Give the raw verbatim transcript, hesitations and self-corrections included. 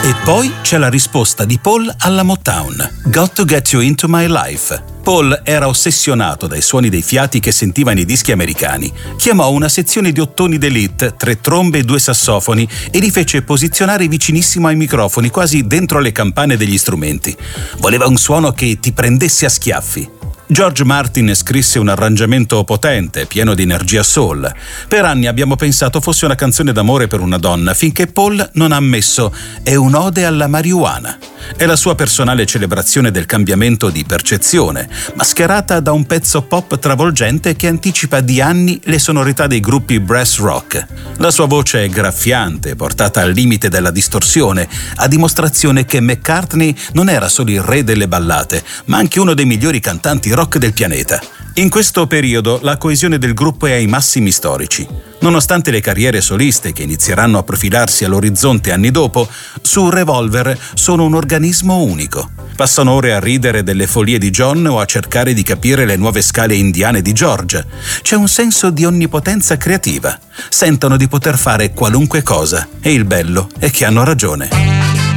E poi c'è la risposta di Paul alla Motown, Got to Get You Into My Life. Paul era ossessionato dai suoni dei fiati che sentiva nei dischi americani. Chiamò una sezione di ottoni d'élite, tre trombe e due sassofoni, e li fece posizionare vicinissimo ai microfoni, quasi dentro le campane degli strumenti. Voleva un suono che ti prendesse a schiaffi. George Martin scrisse un arrangiamento potente, pieno di energia soul. Per anni abbiamo pensato fosse una canzone d'amore per una donna, finché Paul non ha ammesso «è un'ode alla marijuana». È la sua personale celebrazione del cambiamento di percezione, mascherata da un pezzo pop travolgente che anticipa di anni le sonorità dei gruppi brass rock. La sua voce è graffiante, portata al limite della distorsione, a dimostrazione che McCartney non era solo il re delle ballate, ma anche uno dei migliori cantanti rock del pianeta. In questo periodo la coesione del gruppo è ai massimi storici. Nonostante le carriere soliste che inizieranno a profilarsi all'orizzonte anni dopo, su Revolver sono un organismo unico. Passano ore a ridere delle follie di John o a cercare di capire le nuove scale indiane di George. C'è un senso di onnipotenza creativa. Sentono di poter fare qualunque cosa e il bello è che hanno ragione.